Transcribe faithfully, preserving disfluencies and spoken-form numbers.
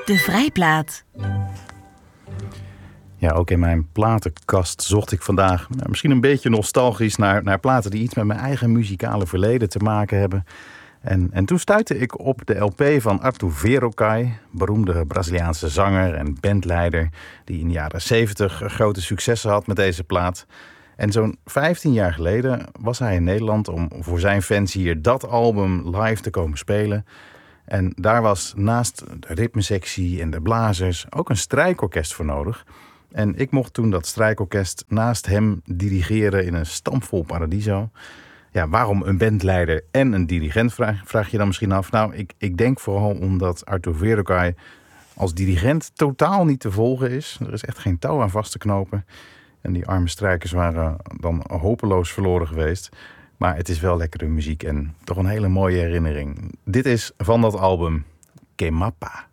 De Vrijplaat. Ja, ook in mijn platenkast zocht ik vandaag misschien een beetje nostalgisch naar, naar platen die iets met mijn eigen muzikale verleden te maken hebben. En, en toen stuitte ik op de L P van Arthur Verocai, beroemde Braziliaanse zanger en bandleider die in de jaren zeventig grote successen had met deze plaat. En zo'n vijftien jaar geleden was hij in Nederland om voor zijn fans hier dat album live te komen spelen. En daar was naast de ritmesectie en de blazers ook een strijkorkest voor nodig. En ik mocht toen dat strijkorkest naast hem dirigeren in een stampvol Paradiso. Ja, waarom een bandleider en een dirigent, vraag, vraag je dan misschien af. Nou, ik, ik denk vooral omdat Arthur Verocai als dirigent totaal niet te volgen is. Er is echt geen touw aan vast te knopen. En die arme strijkers waren dan hopeloos verloren geweest. Maar het is wel lekkere muziek en toch een hele mooie herinnering. Dit is van dat album Que Mapa.